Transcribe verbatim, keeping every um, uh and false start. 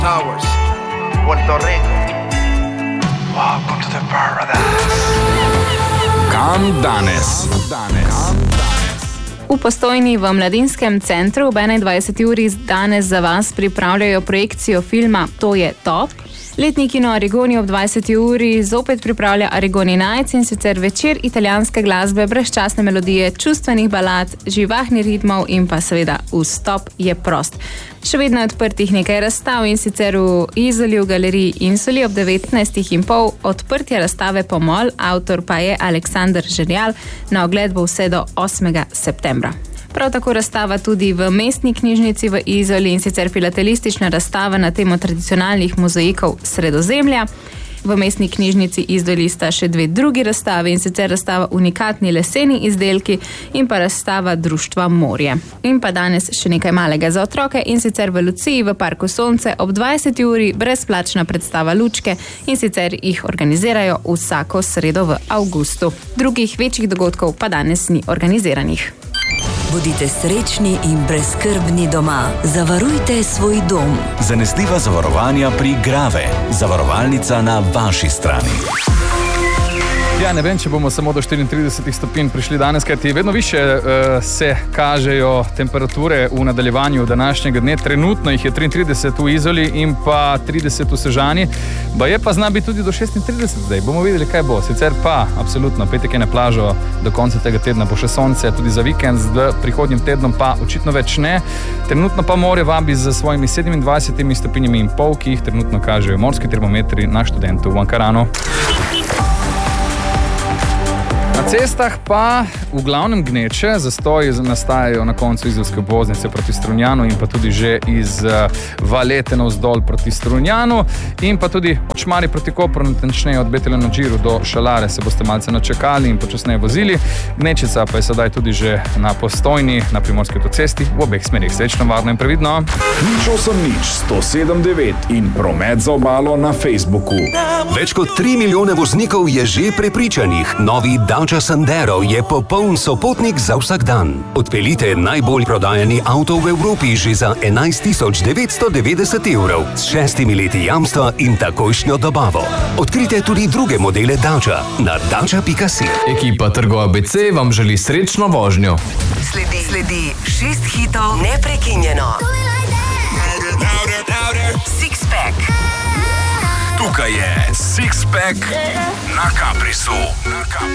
Towers, Puerto Rico. Welcome to the paradise. Kam danes? V Postojni v Mladinskem centru ob enaindvajseti uri danes za vas pripravljajo projekcijo filma To je top. Letni kino Arigoni ob dvajseti uri zopet pripravlja Arigoni Nights, in sicer večer italijanske glasbe, brezčasne melodije, čustvenih balad, živahnih ritmov in pa seveda vstop je prost. Še vedno je odprtih nekaj razstav, in sicer v Izoli v galeriji Insoli ob devetnajstih in pol, odprtje razstave Pomol, avtor pa je Aleksander Žerjal, na ogled bo vse do osmega septembra. Prav tako razstava tudi v mestni knjižnici v Izoli, in sicer filatelistična razstava na temo tradicionalnih mozaikov Sredozemlja. V mestni knjižnici Izoli sta še dve drugi razstavi, in sicer razstava Unikatni leseni izdelki in pa razstava Društva Morje. In pa danes še nekaj malega za otroke, in sicer v Luciji v Parku Sonce ob dvajseti uri brezplačna predstava Lučke, in sicer jih organizirajo vsako sredo v avgustu. Drugih večjih dogodkov pa danes ni organiziranih. Bodite srečni in brezskrbni doma. Zavarujte svoj dom. Zanesljiva zavarovanja pri Grave. Zavarovalnica na vaši strani. Ja, ne vem, če bomo samo do štiriintridesetih stopinj prišli danes, kajti vedno više uh, se kažejo temperature v nadaljevanju današnjega dne. Trenutno jih je triintrideset v Izoli in pa trideset v Sežani. Ba je pa zna biti tudi do šestintrideset zdaj. Bomo videli, kaj bo. Sicer pa, absolutno, petek je na plažo, do konca tega tedna bo še sonce, tudi za vikend, z prihodnjim tednom pa očitno več ne. Trenutno pa morje vabi z svojimi sedemindvajsetimi stopinjami in pol, ki jih trenutno kažejo morski termometri na Študentu v Ankaranu. Na cestah pa v glavnem gneče, zastoji nastajajo na koncu izolske obvoznice proti Strunjanu in pa tudi že iz Valete navzdol proti Strunjanu in pa tudi od Šmarij proti Kopru, natančneje od Betele na Džiru do Šalare se boste malce načakali in počasneje vozili. Gnečica pa je sedaj tudi že na Postojni, na Primorski avtocesti, v obeh smerih. Srečno, varno in previdno. Nič osem nič, sto sedem devet in promet za obalo na Facebooku. Več kot tri milijone voznikov je že prepričanih. Novi Dacia Sandero je popoln sopotnik za vsak dan. Odpeljite najbolj prodajani avto v Evropi že za enajst tisoč devetsto devetdeset evrov s šestimi leti jamstva in takojšnjo dobavo. Odkrite tudi druge modele Dacia na dacia pika si. Ekipa Trgo A B C vam želi srečno vožnjo. Sledi, sledi šest hitov neprekinjeno. Six Pack. Tukaj je Six Pack na Caprisu.